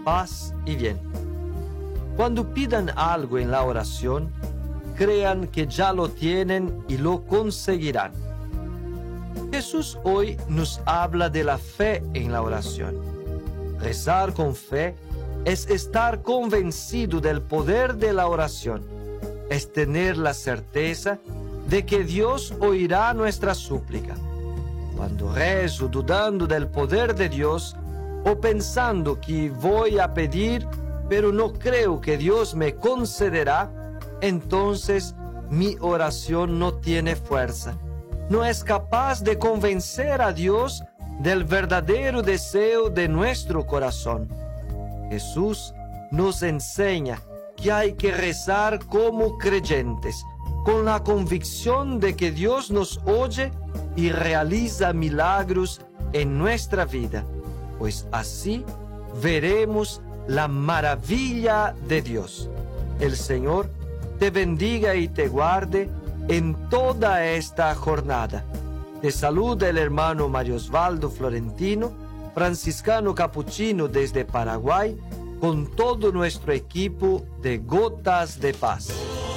paz y bien. Cuando pidan algo en la oración, crean que ya lo tienen y lo conseguirán. Jesús hoy nos habla de la fe en la oración. Rezar con fe es estar convencido del poder de la oración, es tener la certeza de que Dios oirá nuestra súplica. Cuando rezo dudando del poder de Dios o pensando que voy a pedir, pero no creo que Dios me concederá, entonces mi oración no tiene fuerza. No es capaz de convencer a Dios del verdadero deseo de nuestro corazón. Jesús nos enseña que hay que rezar como creyentes, con la convicción de que Dios nos oye y realiza milagros en nuestra vida, pues así veremos la maravilla de Dios. El Señor te bendiga y te guarde en toda esta jornada. Te saluda el hermano Mario Osvaldo Florentino, franciscano capuchino desde Paraguay, con todo nuestro equipo de Gotas de Paz.